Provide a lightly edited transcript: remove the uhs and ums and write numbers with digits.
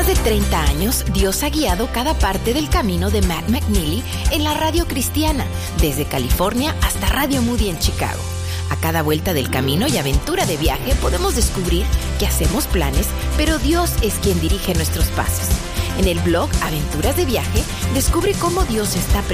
más de 30 años, Dios ha guiado cada parte del camino de Matt McNeely en la radio cristiana, desde California hasta Radio Moody en Chicago. A cada vuelta del camino y aventura de viaje podemos descubrir que hacemos planes, pero Dios es quien dirige nuestros pasos. En el blog Aventuras de Viaje, descubre cómo Dios está